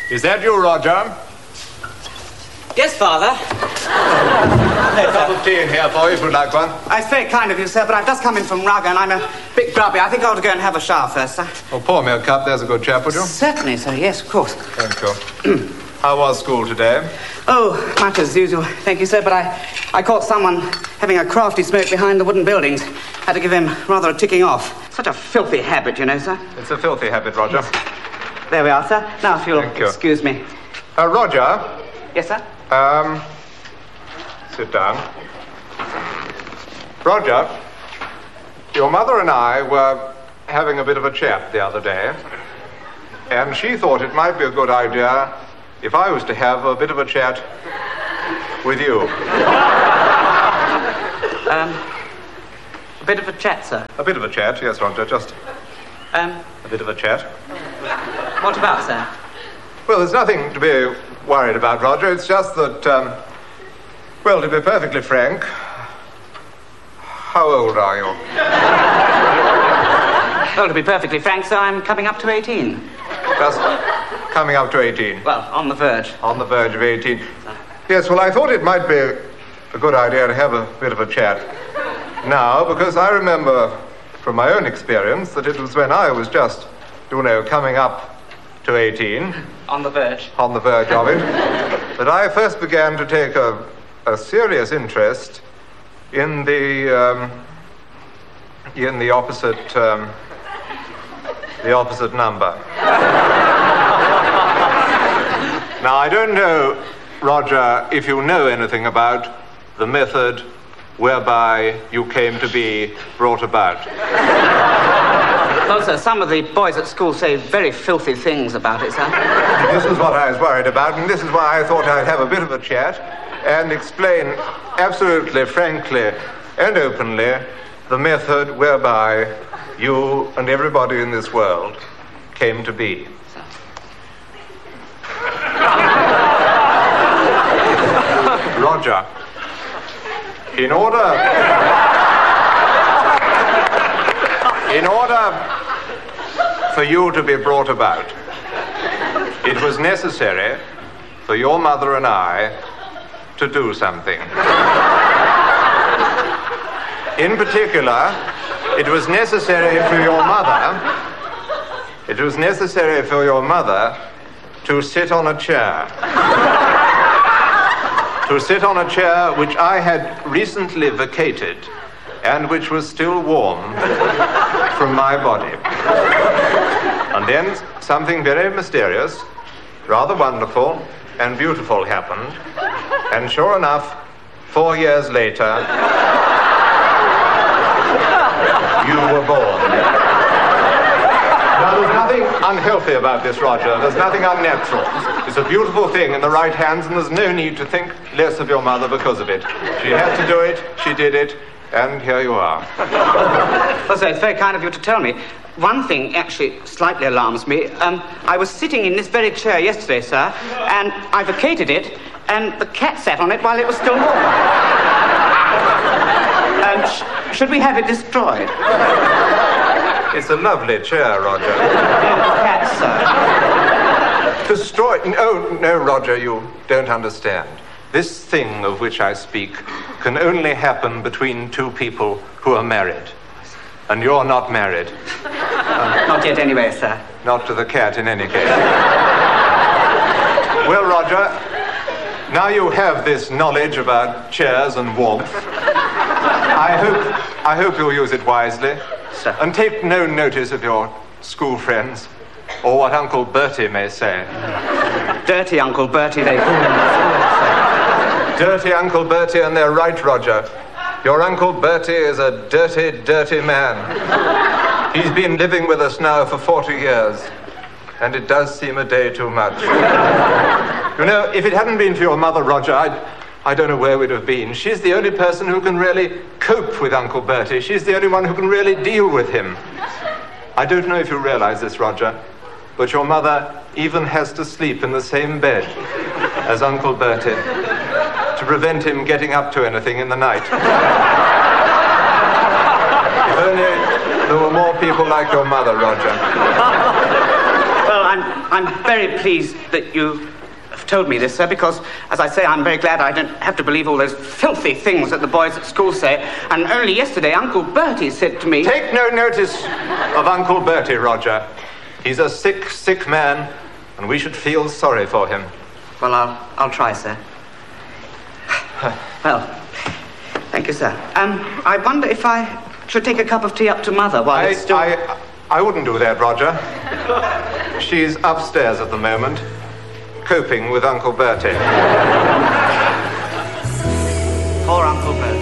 Is that you, Roger? Yes, Father. A cup of tea in here for you if you'd like one. It's very kind of you, sir, but I've just come in from Rugger and I'm a bit grubby. I think I ought to go and have a shower first, sir. Oh, pour me a cup. There's a good chap, would you? Certainly, sir. Yes, of course. Thank you. How was school today? Oh, much as usual. Thank you, sir, but I caught someone having a crafty smoke behind the wooden buildings. Had to give him rather a ticking off. Such a filthy habit, you know, sir. It's a filthy habit, Roger. Yes. There we are, sir. Now, if you'll excuse me. Roger? Yes, sir? Sit down. Roger, your mother and I were having a bit of a chat the other day, and she thought it might be a good idea if I was to have a bit of a chat with you. A bit of a chat, sir. A bit of a chat, yes, Roger, just a bit of a chat. What about, sir? Well, there's nothing to be worried about, Roger. It's just that, well, to be perfectly frank, how old are you? Well, to be perfectly frank, sir, I'm coming up to 18. Just coming up to 18? Well, on the verge. On the verge of 18. Yes, well, I thought it might be a good idea to have a bit of a chat now, because I remember from my own experience that it was when I was just, you know, coming up to 18. On the verge. On the verge of it. That I first began to take a serious interest in the opposite number. Now, I don't know, Roger, if you know anything about the method whereby you came to be brought about. Well, sir, some of the boys at school say very filthy things about it, sir. This is what I was worried about, and this is why I thought I'd have a bit of a chat and explain absolutely, frankly, and openly the method whereby you and everybody in this world came to be. Roger, in order for you to be brought about, it was necessary for your mother and I to do something. In particular, it was necessary for your mother to sit on a chair. To sit on a chair which I had recently vacated and which was still warm from my body. And then something very mysterious, rather wonderful and beautiful happened. And sure enough, 4 years later, you were born. Now, there's nothing unhealthy about this, Roger. There's nothing unnatural. It's a beautiful thing in the right hands, and there's no need to think less of your mother because of it. She had to do it, she did it, and here you are. Well, sir, it's very kind of you to tell me. One thing actually slightly alarms me. I was sitting in this very chair yesterday, sir, and I vacated it, and the cat sat on it while it was still warm. Should we have it destroyed? It's a lovely chair, Roger. Cat, sir. Destroyed? No, Roger, you don't understand. This thing of which I speak can only happen between two people who are married. And you're not married. Not yet anyway, sir. Not to the cat, in any case. Well, Roger, now you have this knowledge about chairs and warmth. I hope you'll use it wisely. Sir. And take no notice of your school friends or what Uncle Bertie may say. Dirty Uncle Bertie, they call him. Dirty Uncle Bertie, and they're right, Roger. Your Uncle Bertie is a dirty, dirty man. He's been living with us now for 40 years, and it does seem a day too much. You know, if it hadn't been for your mother, Roger, I don't know where we'd have been. She's the only person who can really cope with Uncle Bertie. She's the only one who can really deal with him. I don't know if you realize this, Roger, but your mother even has to sleep in the same bed as Uncle Bertie to prevent him getting up to anything in the night. If only there were more people like your mother, Roger. Well, I'm very pleased that you have told me this, sir, because, as I say, I'm very glad I don't have to believe all those filthy things that the boys at school say. And only yesterday, Uncle Bertie said to me... Take no notice of Uncle Bertie, Roger. He's a sick, sick man, and we should feel sorry for him. Well, I'll try, sir. Well, thank you, sir. I wonder if I should take a cup of tea up to Mother while it's still... I wouldn't do that, Roger. She's upstairs at the moment, coping with Uncle Bertie. Poor Uncle Bertie.